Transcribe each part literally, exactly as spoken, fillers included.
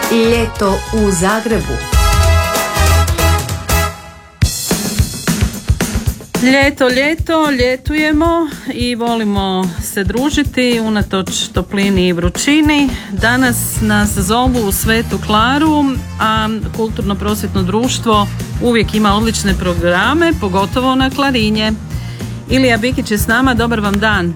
Ljeto u Zagrebu. Ljeto, ljeto, ljetujemo i volimo se družiti unatoč toplini i vrućini. Danas nas zovu u Svetu Klaru, a kulturno-prosvjetno društvo uvijek ima odlične programe, pogotovo na Klarinje. Ilija Bikić je s nama, dobar vam dan.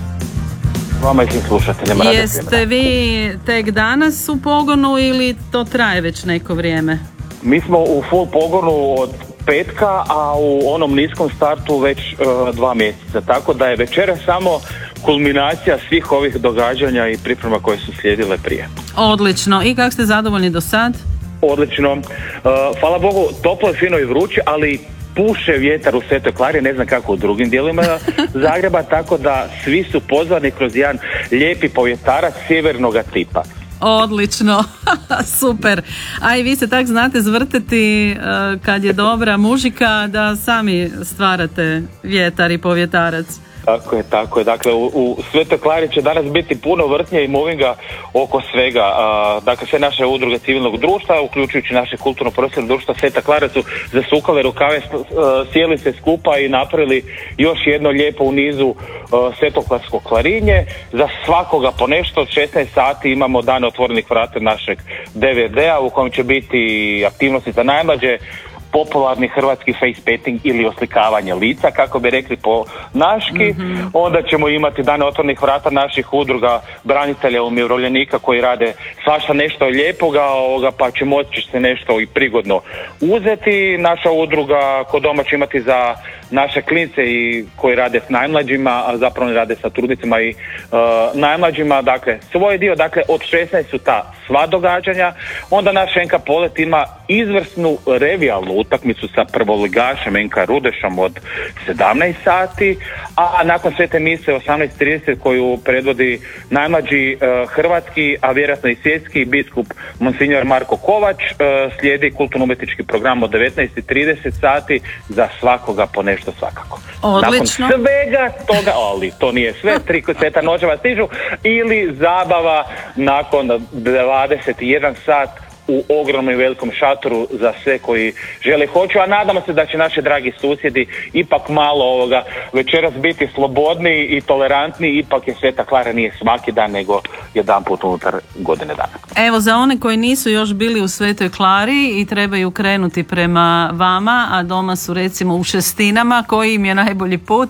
Vama i svim slušateljima. Jeste vi tek danas u pogonu ili to traje već neko vrijeme? Mi smo u full pogonu od petka, a u onom niskom startu već uh, dva mjeseca, tako da je večera samo kulminacija svih ovih događanja i priprema koje su slijedile prije. Odlično. I kako ste zadovoljni do sad? Odlično. Uh, hvala Bogu, toplo je, fino i vruće, ali puše vjetar u Svetoj Klari, ne znam kako u drugim dijelovima Zagreba, tako da svi su pozvani kroz jedan lijepi povjetarac sjevernoga tipa. Odlično, super. A i vi se tak znate zvrteti uh, kad je dobra muzika da sami stvarate vjetar i povjetarac. Tako je, tako je. Dakle, u, u Svetoj Klari će danas biti puno vrtnje i movinga oko svega. A, dakle, sve naše udruge civilnog društva, uključujući naše kulturno-prosvjetno društvo Sveta Klara, su zasukale rukave, sjeli se skupa i napravili još jedno lijepo u nizu Svetoklarsko Klarinje. Za svakoga po nešto od šesnaest sati imamo dan otvorenih vrata našeg D V D-a u kojem će biti aktivnosti za najmlađe, popularni hrvatski face painting ili oslikavanje lica, kako bi rekli po naški. Mm-hmm. Onda ćemo imati dane otvorenih vrata naših udruga branitelja, umirovljenika koji rade svašta nešto lijepoga, ovoga, pa će moći se nešto i prigodno uzeti. Naša udruga kod doma će imati za naše klince i koji rade s najmlađima, a zapravo ne rade sa trudnicama i uh, najmlađima, dakle svoj dio, dakle od šesnaest su ta sva događanja. Onda naš N K Polet ima izvrsnu revijalnu utakmicu sa prvoligašem N K Rudešom od sedamnaest sati, a nakon svete mise osamnaest trideset koju predvodi najmlađi uh, hrvatski, a vjerojatno i svjetski biskup Monsignor Marko Kovač, uh, slijedi kulturno-umjetnički program od devetnaest trideset sati za svakoga po nešto svakako. Odlično. Nakon svega toga, ali to nije sve, tri sveta noćeva stižu ili zabava nakon dvadeset jedan sat u ogromnom i velikom šatoru za sve koji žele hoću, a nadamo se da će naši dragi susjedi ipak malo ovoga večeras biti slobodniji i tolerantniji, ipak je Sveta Klara nije svaki dan nego jedan put unutar godine dana. Evo, za one koji nisu još bili u Svetoj Klari i trebaju krenuti prema vama, a doma su recimo u Šestinama, koji im je najbolji put?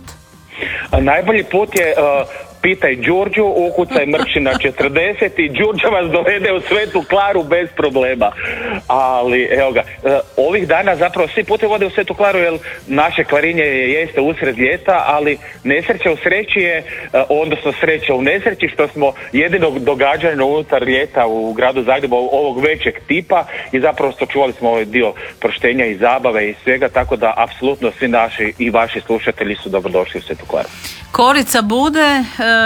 A najbolji put je uh, pitaj Đurđu, ukucaj Mrkšina četrdeset i Đurđa vas dovede u Svetu Klaru bez problema. Ali evo ga, ovih dana zapravo svi putevi vode u Svetu Klaru jer naše Klarinje jeste usred ljeta, ali nesreća u sreći je, odnosno sreća u nesreći što smo jedinog događanja unutar ljeta u gradu Zagrebu ovog većeg tipa i zapravo sačuvali smo ovaj dio proštenja i zabave i svega, tako da apsolutno svi naši i vaši slušatelji su dobrodošli u Svetu Klaru. Korica bude,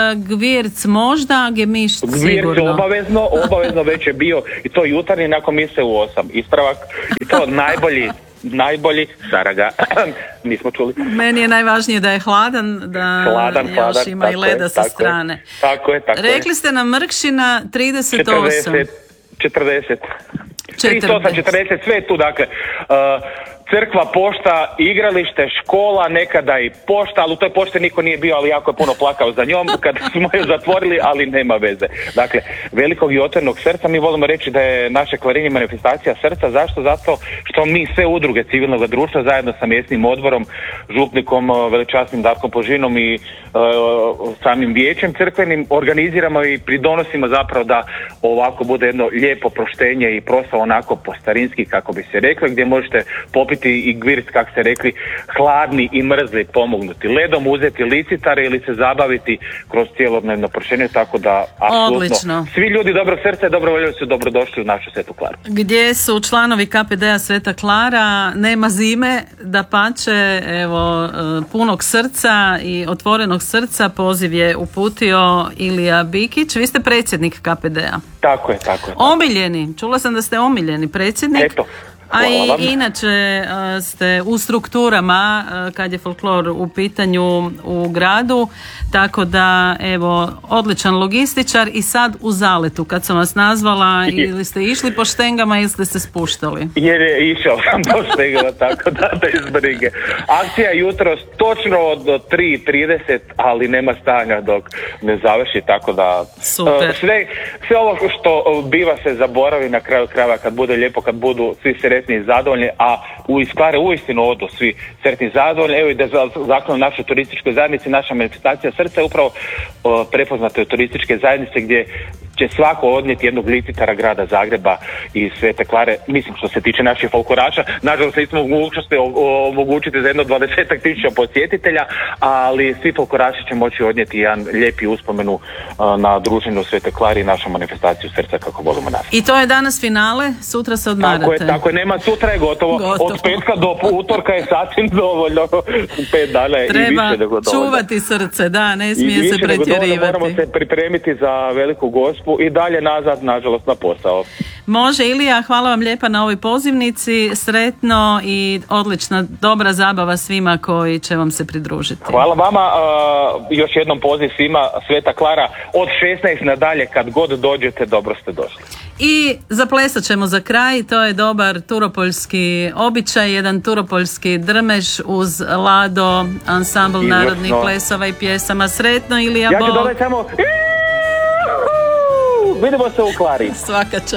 gvirc možda, gemišt sigurno. Gvirc obavezno, obavezno već je bio i to jutarnji nakon mise u osam. Ispravak i to najbolji, najbolji Saraga. Nismo čuli. Meni je najvažnije da je hladan, da hladan, još hladan, ima i leda je, sa strane. Je, tako je, tako Rekli je. ste na Mrkšina trideset osam. četrdeset. trideset osam, četrdeset, sve tu, dakle. Uh, crkva, pošta, igralište, škola, nekada i pošta, ali u toj pošti niko nije bio, ali jako je puno plakao za njom kad smo je zatvorili, ali nema veze. Dakle, velikog i otvorenog srca, mi volimo reći da je naše Klarinje manifestacija srca. Zašto? Zato što mi sve udruge civilnog društva zajedno sa mjesnim odborom, župnikom, veličasnim Darkom Požinom i uh, samim vijećem crkvenim organiziramo i pridonosimo zapravo da ovako bude jedno lijepo proštenje i proslava onako po starinski, kako bi se rekli, gdje možete popiti i gvirc, kako ste rekli, hladni i mrzli pomognuti ledom, uzeti licitare ili se zabaviti kroz cijelodnevno proštenje, tako da apsolutno svi ljudi dobrog srca i dobrovoljni su dobrodošli u našu Svetu Klaru. Gdje su članovi K P D-a Sveta Klara, nema zime, dapače, evo, punog srca i otvorenog srca poziv je uputio Ilija Bikić. Vi ste predsjednik K P D-a. Tako je, tako je. Tako. Omiljeni, čula sam da ste omiljeni predsjednik. Eto. A i inače ste u strukturama kad je folklor u pitanju u gradu, tako da evo odličan logističar i sad u zaletu kad sam vas nazvala ili ste išli po štengama ili ste se spuštali? Jer je išao sam po štengama, tako da da izbrige. Akcija jutros točno od tri trideset, ali nema stanja dok ne završi, tako da super. Sve, sve ovo što biva se zaboravi na kraju krajeva kad bude lijepo, kad budu svi sretni i zadovoljni, a u Klare uistinu odu svi sretni i zadovoljni. Evo i da za zakon naše turističke zajednice, naša manifestacija srca je upravo o, prepoznata u turističke zajednice gdje će svako odnijeti jednog licitara grada Zagreba i Svete Klare. Mislim, što se tiče naših folkloraša, nažalost nismo mogućnosti omogućiti za jedno dvadesetak tisuća posjetitelja, ali svi folkloraši će moći odnijeti jedan lijepi uspomenu uh, na druženju u Svete Klari i našu manifestaciju srca kako volimo nas. I to je danas finale, sutra se odmarate. Tako je, tako je, nema, sutra je gotovo. gotovo. Od petka do utorka je sasvim dovoljno. Pet dana i više nego dovoljno. Treba čuvati srce, da, ne smije se pretjerivati. Moramo se pripremiti za veliku gospu i dalje nazad, nažalost, na posao. Može, Ilija, hvala vam lijepa na ovoj pozivnici, sretno i odlična, dobra zabava svima koji će vam se pridružiti. Hvala vama, uh, još jednom poziv svima, Sveta Klara, od šesnaest nadalje, kad god dođete, dobro ste došli. I zaplesat ćemo za kraj, to je dobar turopoljski običaj, jedan turopoljski drmeš uz Lado, ansambl narodnih plesova i pjesama. Sretno, Ilija, ja Bog. ću dodati samo... Vidimo se u Klari. Svaka čast.